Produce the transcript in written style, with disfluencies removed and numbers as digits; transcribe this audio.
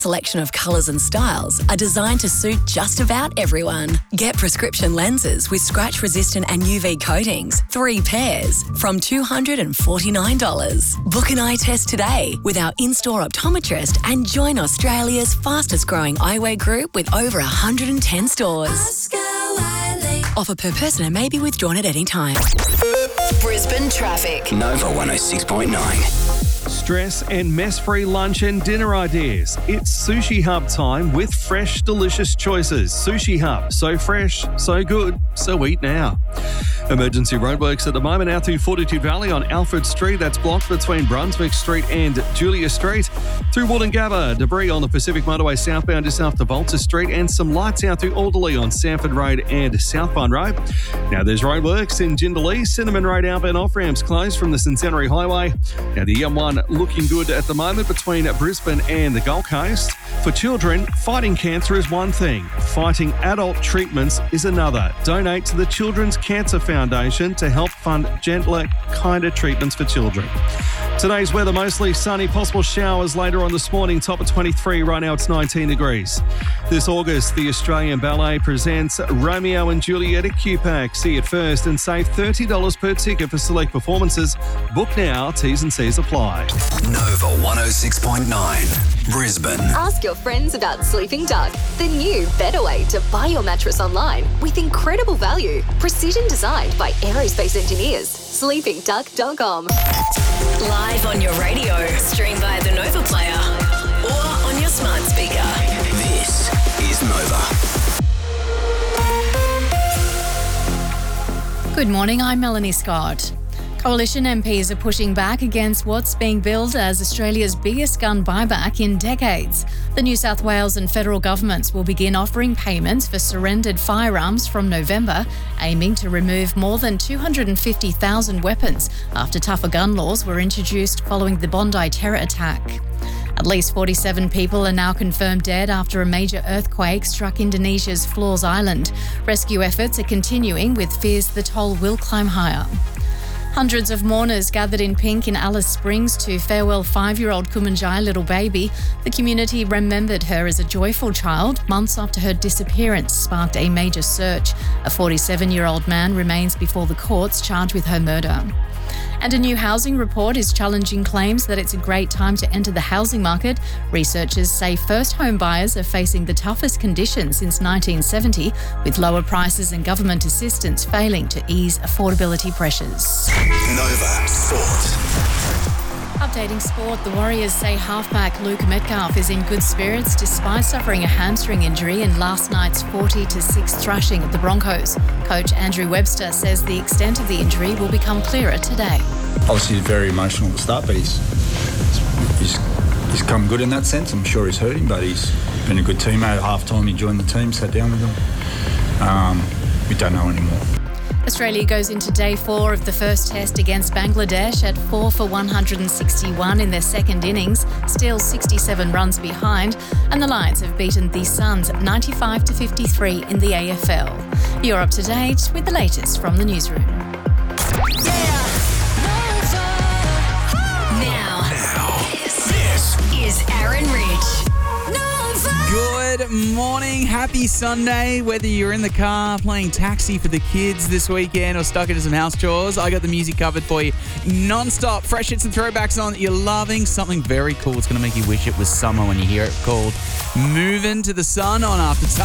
selection of colours and styles are designed to suit just about everyone. Get prescription lenses with scratch-resistant and UV coatings, 3 pairs, from $249. Book an eye test today with our in-store optometrist and join Australia's fastest-growing eyewear group with over 110 stores. Offer per person and may be withdrawn at any time. Brisbane traffic. Nova 106.9. Stress and mess-free lunch and dinner ideas. It's Sushi Hub time with fresh, delicious choices. Sushi Hub, so fresh, so good, so eat now. Emergency roadworks at the moment out through Fortitude Valley on Alfred Street. That's blocked between Brunswick Street and Julia Street. Through Wollongabba, debris on the Pacific Motorway southbound just after Volta Street, and some lights out through Alderley on Sanford Road and Southbound Road. Now there's roadworks in Jindalee. Cinnamon Road outbound off-ramps closed from the Centenary Highway. Now the M1 looking good at the moment between Brisbane and the Gold Coast. For children, fighting cancer is one thing. Fighting adult treatments is another. Donate to the Children's Cancer Foundation to help fund gentler, kinder treatments for children. Today's weather mostly sunny, possible showers later on this morning, top of 23, right now it's 19 degrees. This August, the Australian Ballet presents Romeo and Juliet at QPAC. See it first and save $30 per ticket for select performances. Book now, T's and C's apply. Nova 106.9. Brisbane. Ask your friends about Sleeping Duck, the new, better way to buy your mattress online with incredible value. Precision designed by aerospace engineers. SleepingDuck.com. Live on your radio, stream via the Nova Player, or on your smart speaker. This is Nova. Good morning, I'm Melanie Scott. Coalition MPs are pushing back against what's being billed as Australia's biggest gun buyback in decades. The New South Wales and federal governments will begin offering payments for surrendered firearms from November, aiming to remove more than 250,000 weapons after tougher gun laws were introduced following the Bondi terror attack. At least 47 people are now confirmed dead after a major earthquake struck Indonesia's Flores Island. Rescue efforts are continuing with fears the toll will climb higher. Hundreds of mourners gathered in pink in Alice Springs to farewell 5-year-old Kumanjai little baby. The community remembered her as a joyful child. Months after her disappearance sparked a major search. A 47-year-old man remains before the courts charged with her murder. And a new housing report is challenging claims that it's a great time to enter the housing market. Researchers say first home buyers are facing the toughest conditions since 1970, with lower prices and government assistance failing to ease affordability pressures. Nova Sport. Updating sport, the Warriors say halfback Luke Metcalf is in good spirits despite suffering a hamstring injury in last night's 40-6 thrashing of the Broncos. Coach Andrew Webster says the extent of the injury will become clearer today. Obviously very emotional at the start, but he's come good in that sense. I'm sure he's hurt him, but he's been a good teammate. At half-time he joined the team, sat down with them. We don't know anymore. Australia goes into day 4 of the first test against Bangladesh at 4 for 161 in their second innings, still 67 runs behind, and the Lions have beaten the Suns 95-53 in the AFL. You're up to date with the latest from the newsroom. Now, this is Aaron Rich. Good morning, happy Sunday. Whether you're in the car playing taxi for the kids this weekend or stuck into some house chores, I got the music covered for you non-stop. Fresh hits and throwbacks on that you're loving. Something very cool. It's going to make you wish it was summer when you hear it, called Moving to the Sun on After